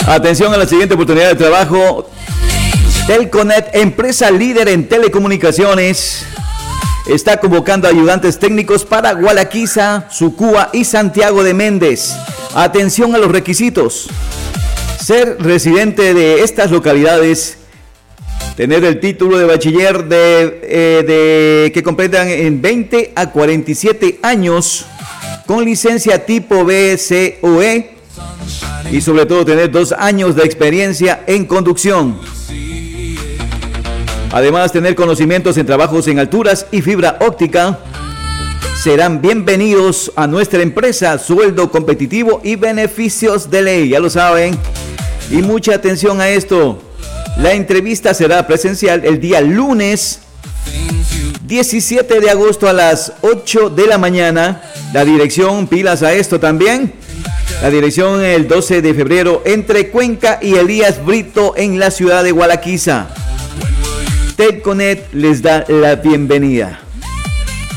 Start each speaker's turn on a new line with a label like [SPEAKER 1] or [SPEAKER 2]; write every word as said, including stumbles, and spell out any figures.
[SPEAKER 1] Atención a la siguiente oportunidad de trabajo. Telconet, empresa líder en telecomunicaciones, está convocando ayudantes técnicos para Gualaquiza, Sucúa y Santiago de Méndez. Atención a los requisitos: ser residente de estas localidades, tener el título de bachiller de, eh, de que completan en veinte a cuarenta y siete años, con licencia tipo B, C o E, y sobre todo tener dos años de experiencia en conducción. Además, tener conocimientos en trabajos en alturas y fibra óptica. Serán bienvenidos a nuestra empresa, sueldo competitivo y beneficios de ley, ya lo saben. Y mucha atención a esto. La entrevista será presencial el día lunes diecisiete de agosto a las ocho de la mañana. La dirección, pilas a esto también. La dirección el doce de febrero entre Cuenca y Elías Brito en la ciudad de Gualaquiza. Telconet les da la bienvenida.